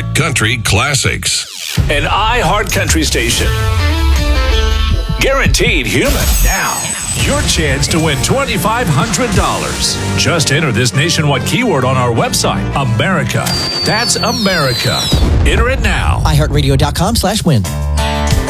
Historic Country Classics. An iHeart Country station. Guaranteed human. Now, your chance to win $2,500. Just enter this nationwide keyword on our website, America. That's America. Enter it now. iHeartRadio.com/win.